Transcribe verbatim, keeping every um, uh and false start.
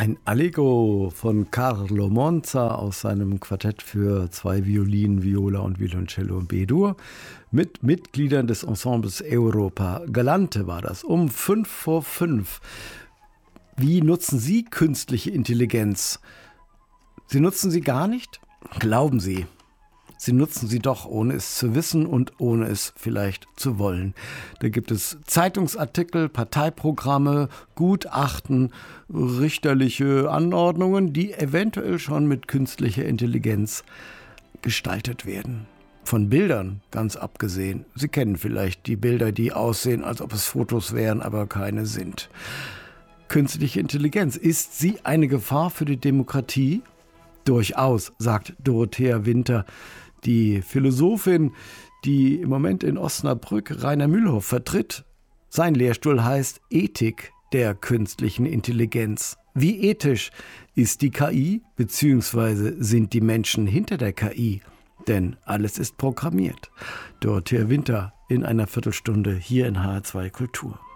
Ein Allegro von Carlo Monza aus seinem Quartett für zwei Violinen, Viola und Violoncello und B-Dur mit Mitgliedern des Ensembles Europa. Galante war das, um fünf vor fünf. Wie nutzen Sie künstliche Intelligenz? Sie nutzen sie gar nicht? Glauben Sie. Sie nutzen sie doch, ohne es zu wissen und ohne es vielleicht zu wollen. Da gibt es Zeitungsartikel, Parteiprogramme, Gutachten, richterliche Anordnungen, die eventuell schon mit künstlicher Intelligenz gestaltet werden. Von Bildern ganz abgesehen. Sie kennen vielleicht die Bilder, die aussehen, als ob es Fotos wären, aber keine sind. Künstliche Intelligenz, ist sie eine Gefahr für die Demokratie? Durchaus, sagt Dorothea Winter, die Philosophin, die im Moment in Osnabrück Rainer Mühlhoff vertritt. Sein Lehrstuhl heißt Ethik der künstlichen Intelligenz. Wie ethisch ist die K I, beziehungsweise sind die Menschen hinter der K I? Denn alles ist programmiert. Dorothea Winter in einer Viertelstunde hier in H R zwei Kultur.